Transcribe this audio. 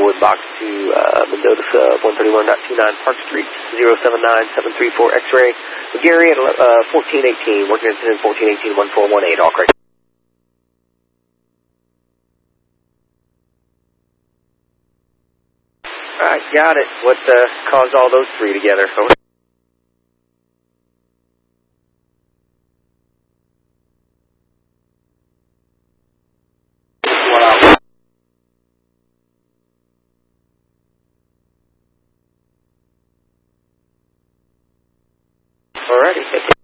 inbox to Mendota 131.29 Park Street, 079734 X-ray. Gary at 1418, working incident 1418-1418, all correct. I got it. What caused all those three together? Over. Alrighty.